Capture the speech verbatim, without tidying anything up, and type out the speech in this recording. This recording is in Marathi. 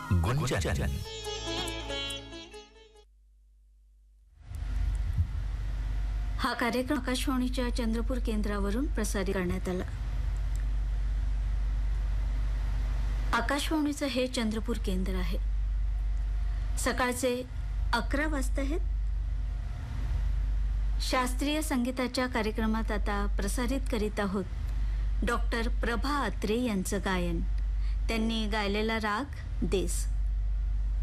गुंजन. हा कार्यक्रम आकाशवाणीच्या चंद्रपूर केंद्रावरून प्रसारित करण्यात आला. आकाशवाणीचं हे चंद्रपूर केंद्र आहे. सकाळचे अकरा वाजता आहेत. शास्त्रीय संगीताच्या कार्यक्रमात आता प्रसारित करीत आहोत डॉक्टर प्रभा अत्रे यांचं गायन. त्यांनी गायलेला राग देस.